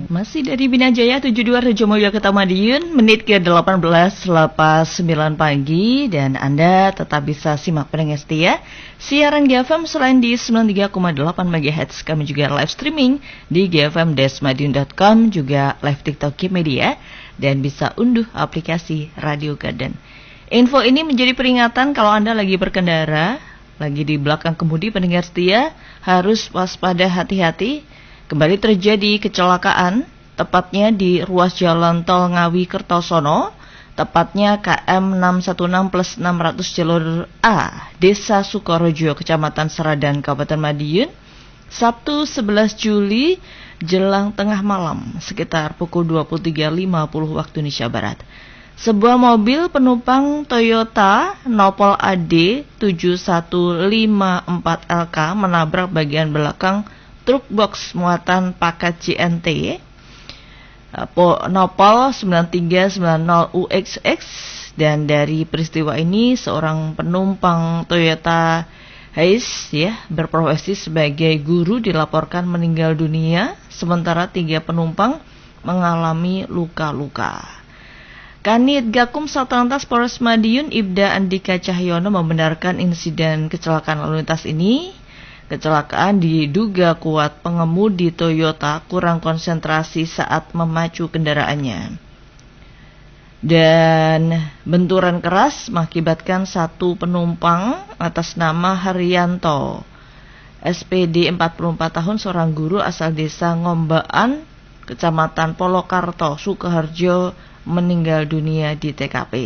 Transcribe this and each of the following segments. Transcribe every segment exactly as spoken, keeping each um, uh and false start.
Masih dari Bina Jaya tujuh puluh dua Rejo Mulyo Kota Madiun, menit ke delapan belas lepas sembilan pagi, dan Anda tetap bisa simak pendengar setia siaran G F M selain di sembilan puluh tiga koma delapan megahertz. Kami juga live streaming di g f m dash madiun dot com, juga live TikTok Media, dan bisa unduh aplikasi Radio Garden. Info ini menjadi peringatan kalau Anda lagi berkendara, lagi di belakang kemudi pendengar setia, harus waspada, hati-hati. Kembali terjadi kecelakaan, tepatnya di ruas jalan tol Ngawi Kertosono, tepatnya K M enam satu enam plus enam ratus jalur A, Desa Sukorojo, Kecamatan Seradan, Kabupaten Madiun, Sabtu sebelas Juli, jelang tengah malam, sekitar pukul dua puluh tiga lima puluh waktu Indonesia Barat. Sebuah mobil penumpang Toyota Nopol A D tujuh satu lima empat L K menabrak bagian belakang truk box muatan paket C N T Nopol sembilan tiga sembilan nol U X X, dan dari peristiwa ini seorang penumpang Toyota Hiace ya berprofesi sebagai guru dilaporkan meninggal dunia, sementara tiga penumpang mengalami luka-luka. Kanit Gakum Satlantas Polres Madiun Ibda Andika Cahyono membenarkan insiden kecelakaan lalu lintas ini. Kecelakaan diduga kuat pengemudi Toyota kurang konsentrasi saat memacu kendaraannya. Dan benturan keras mengakibatkan satu penumpang atas nama Haryanto, S P D empat puluh empat tahun, seorang guru asal desa Ngombaan, Kecamatan Polokarto, Sukoharjo, meninggal dunia di T K P.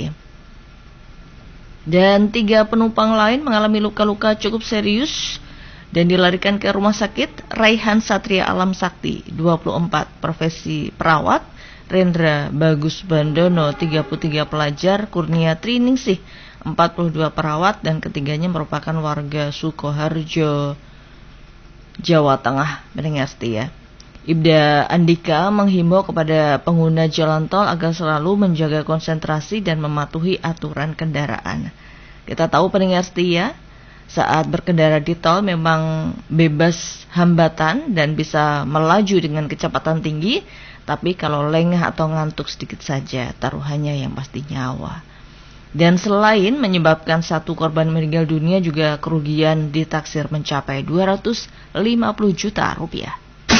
Dan tiga penumpang lain mengalami luka-luka cukup serius dan dilarikan ke Rumah Sakit Raihan Satria Alam Sakti, dua puluh empat, profesi perawat, Rendra Bagus Bandono, tiga puluh tiga, pelajar, Kurnia Triningsih, empat puluh dua, perawat, dan ketiganya merupakan warga Sukoharjo, Jawa Tengah. Mendengar setia, Ibda Andika menghimbau kepada pengguna jalan tol agar selalu menjaga konsentrasi dan mematuhi aturan kendaraan. Kita tahu pendengar setia, saat berkendara di tol memang bebas hambatan dan bisa melaju dengan kecepatan tinggi, tapi kalau lengah atau ngantuk sedikit saja, taruhannya yang pasti nyawa. Dan selain menyebabkan satu korban meninggal dunia, juga kerugian ditaksir mencapai dua ratus lima puluh juta rupiah.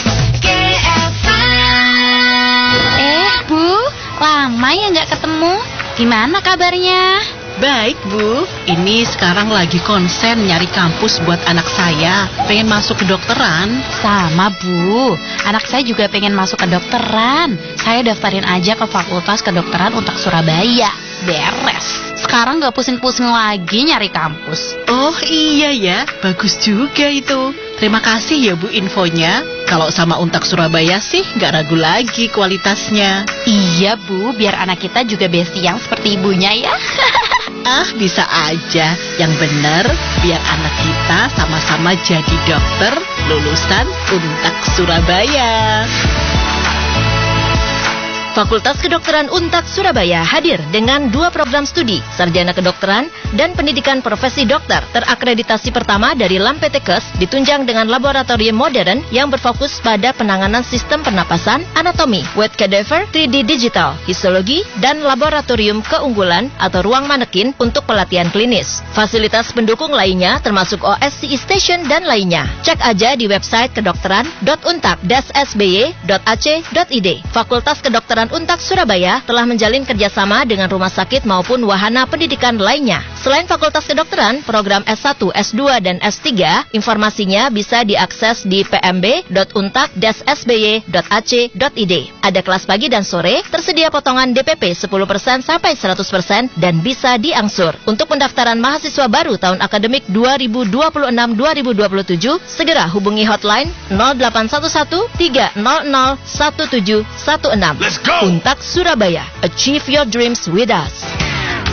Eh, Bu, lama ya nggak ketemu. Gimana kabarnya? Baik, Bu. Ini sekarang lagi konsen nyari kampus buat anak saya. Pengen masuk ke dokteran. Sama, Bu. Anak saya juga pengen masuk ke dokteran. Saya daftarin aja ke Fakultas Kedokteran Untak Surabaya. Beres. Sekarang gak pusing-pusing lagi nyari kampus. Oh iya ya, bagus juga itu. Terima kasih ya Bu infonya. Kalau sama Untak Surabaya sih gak ragu lagi kualitasnya. Iya Bu, biar anak kita juga bestiang seperti ibunya ya. Ah, bisa aja. Yang bener, biar anak kita sama-sama jadi dokter lulusan Untak Surabaya. Fakultas Kedokteran Untak Surabaya hadir dengan dua program studi, Sarjana Kedokteran dan Pendidikan Profesi Dokter, terakreditasi pertama dari Lampetekes, ditunjang dengan laboratorium modern yang berfokus pada penanganan sistem pernapasan, anatomi, wet cadaver, tiga D digital, histologi, dan laboratorium keunggulan atau ruang manekin untuk pelatihan klinis. Fasilitas pendukung lainnya termasuk O S C E Station dan lainnya. Cek aja di website kedokteran dot untak dash s b y dot a c dot i d. Fakultas Kedokteran Untak Surabaya telah menjalin kerjasama dengan rumah sakit maupun wahana pendidikan lainnya. Selain Fakultas Kedokteran, program S satu, S dua, dan S tiga, informasinya bisa diakses di p m b dot untak dash s b y dot a c dot i d. Ada kelas pagi dan sore, tersedia potongan D P P sepuluh persen sampai seratus persen, dan bisa diangsur. Untuk pendaftaran mahasiswa baru tahun akademik dua ribu dua puluh enam dua ribu dua puluh tujuh, segera hubungi hotline nol delapan satu satu tiga nol nol satu tujuh satu enam. Untak Surabaya, achieve your dreams with us.